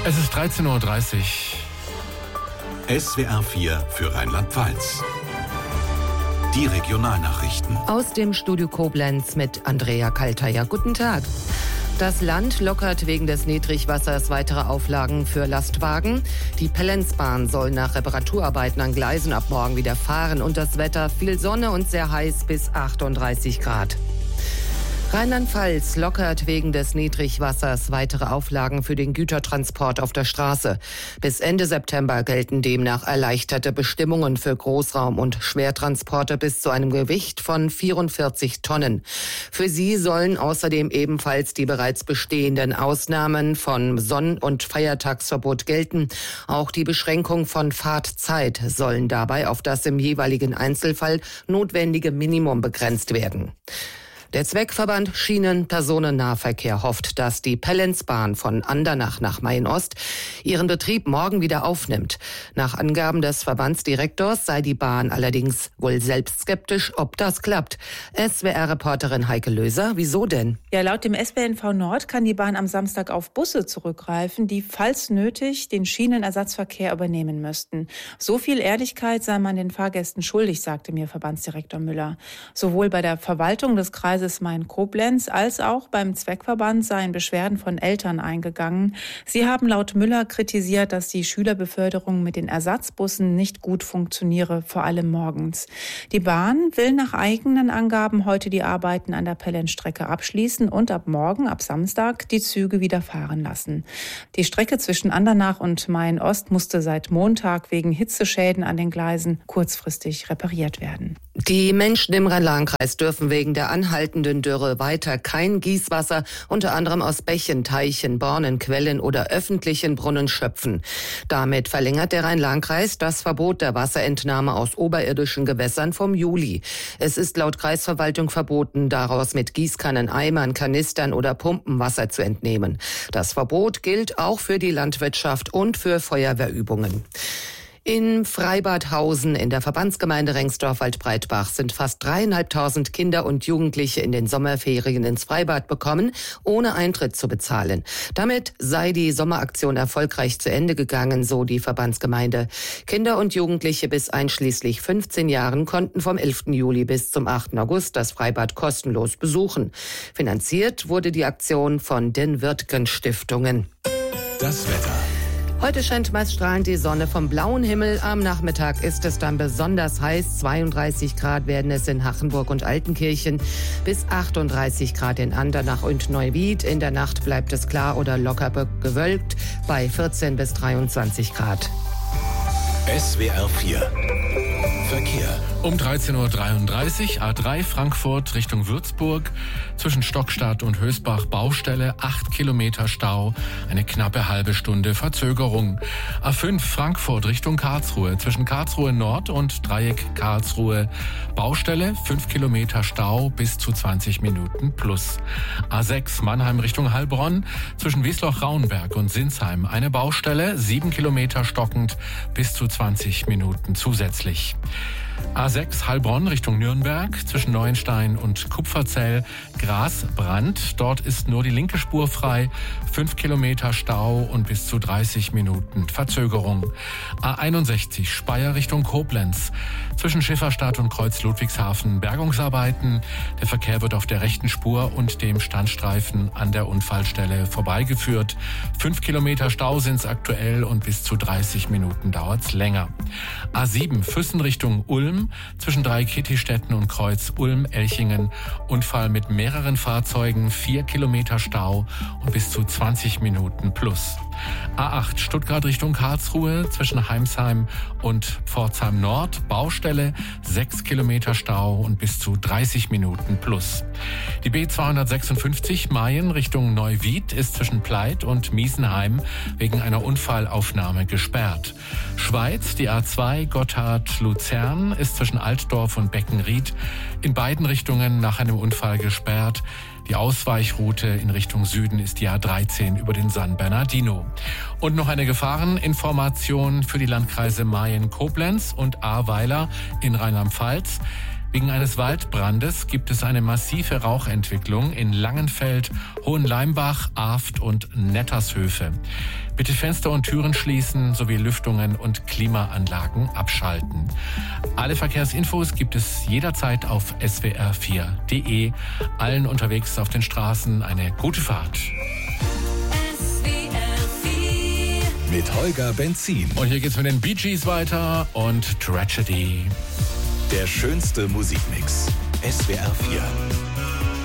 Es ist 13:30 Uhr. SWR 4 für Rheinland-Pfalz. Die Regionalnachrichten. Aus dem Studio Koblenz mit Andrea Kalteier. Guten Tag. Das Land lockert wegen des Niedrigwassers weitere Auflagen für Lastwagen. Die Pellenzbahn soll nach Reparaturarbeiten an Gleisen ab morgen wieder fahren. Und das Wetter: viel Sonne und sehr heiß bis 38 Grad. Rheinland-Pfalz lockert wegen des Niedrigwassers weitere Auflagen für den Gütertransport auf der Straße. Bis Ende September gelten demnach erleichterte Bestimmungen für Großraum- und Schwertransporte bis zu einem Gewicht von 44 Tonnen. Für sie sollen außerdem ebenfalls die bereits bestehenden Ausnahmen von Sonn- und Feiertagsverbot gelten. Auch die Beschränkung von Fahrtzeit sollen dabei auf das im jeweiligen Einzelfall notwendige Minimum begrenzt werden. Der Zweckverband Schienen-Personennahverkehr hofft, dass die Pellenzbahn von Andernach nach Mayen-Ost ihren Betrieb morgen wieder aufnimmt. Nach Angaben des Verbandsdirektors sei die Bahn allerdings wohl selbst skeptisch, ob das klappt. SWR-Reporterin Heike Löser, wieso denn? Ja, laut dem SBNV Nord kann die Bahn am Samstag auf Busse zurückgreifen, die, falls nötig, den Schienenersatzverkehr übernehmen müssten. So viel Ehrlichkeit sei man den Fahrgästen schuldig, sagte mir Verbandsdirektor Müller. Sowohl bei der Verwaltung des Kreises Main-Koblenz als auch beim Zweckverband seien Beschwerden von Eltern eingegangen. Sie haben laut Müller kritisiert, dass die Schülerbeförderung mit den Ersatzbussen nicht gut funktioniere, vor allem morgens. Die Bahn will nach eigenen Angaben heute die Arbeiten an der Pellenzstrecke abschließen und ab morgen, ab Samstag, die Züge wieder fahren lassen. Die Strecke zwischen Andernach und Mayen-Ost musste seit Montag wegen Hitzeschäden an den Gleisen kurzfristig repariert werden. Die Menschen im Rhein-Lahn-Kreis dürfen wegen der anhaltenden Dürre weiter kein Gießwasser, unter anderem aus Bächen, Teichen, Bornen, Quellen oder öffentlichen Brunnen schöpfen. Damit verlängert der Rhein-Lahn-Kreis das Verbot der Wasserentnahme aus oberirdischen Gewässern vom Juli. Es ist laut Kreisverwaltung verboten, daraus mit Gießkannen, Eimern, Kanistern oder Pumpen Wasser zu entnehmen. Das Verbot gilt auch für die Landwirtschaft und für Feuerwehrübungen. In Freibadhausen in der Verbandsgemeinde Rengsdorf-Waldbreitbach sind fast 3.500 Kinder und Jugendliche in den Sommerferien ins Freibad bekommen, ohne Eintritt zu bezahlen. Damit sei die Sommeraktion erfolgreich zu Ende gegangen, so die Verbandsgemeinde. Kinder und Jugendliche bis einschließlich 15 Jahren konnten vom 11. Juli bis zum 8. August das Freibad kostenlos besuchen. Finanziert wurde die Aktion von den Wirtgen-Stiftungen. Das Wetter. Heute scheint meist strahlend die Sonne vom blauen Himmel. Am Nachmittag ist es dann besonders heiß. 32 Grad werden es in Hachenburg und Altenkirchen, bis 38 Grad in Andernach und Neuwied. In der Nacht bleibt es klar oder locker gewölkt bei 14 bis 23 Grad. SWR 4 Verkehr. Um 13:33 Uhr, A3 Frankfurt Richtung Würzburg. Zwischen Stockstadt und Hösbach Baustelle, 8 Kilometer Stau, eine knappe halbe Stunde Verzögerung. A5 Frankfurt Richtung Karlsruhe. Zwischen Karlsruhe Nord und Dreieck Karlsruhe Baustelle, 5 Kilometer Stau bis zu 20 Minuten plus. A6 Mannheim Richtung Heilbronn. Zwischen Wiesloch-Rauenberg und Sinsheim eine Baustelle, 7 Kilometer stockend bis zu 20 Minuten zusätzlich. A6 Heilbronn Richtung Nürnberg, zwischen Neuenstein und Kupferzell, Grasbrand. Dort ist nur die linke Spur frei, 5 Kilometer Stau und bis zu 30 Minuten Verzögerung. A61 Speyer Richtung Koblenz, zwischen Schifferstadt und Kreuz Ludwigshafen Bergungsarbeiten. Der Verkehr wird auf der rechten Spur und dem Standstreifen an der Unfallstelle vorbeigeführt. 5 Kilometer Stau sind es aktuell und bis zu 30 Minuten dauert es länger. A7 Füssen Richtung Ulm, zwischen Dreieck-Kittistetten und Kreuz Ulm-Elchingen. Unfall mit mehreren Fahrzeugen, 4 Kilometer Stau und bis zu 20 Minuten plus. A8 Stuttgart Richtung Karlsruhe, zwischen Heimsheim und Pforzheim Nord Baustelle, 6 Kilometer Stau und bis zu 30 Minuten plus. Die B256 Mayen Richtung Neuwied ist zwischen Pleit und Miesenheim wegen einer Unfallaufnahme gesperrt. Schweiz, die A2 Gotthard-Luzern ist zwischen Altdorf und Beckenried in beiden Richtungen nach einem Unfall gesperrt. Die Ausweichroute in Richtung Süden ist die A13 über den San Bernardino. Und noch eine Gefahreninformation für die Landkreise Mayen-Koblenz und Ahrweiler in Rheinland-Pfalz. Wegen eines Waldbrandes gibt es eine massive Rauchentwicklung in Langenfeld, Hohenleimbach, Aft und Nettershöfe. Bitte Fenster und Türen schließen sowie Lüftungen und Klimaanlagen abschalten. Alle Verkehrsinfos gibt es jederzeit auf swr4.de. Allen unterwegs auf den Straßen eine gute Fahrt. Mit Holger Benzin. Und hier geht's mit den Bee Gees weiter und Tragedy. Der schönste Musikmix. SWR 4.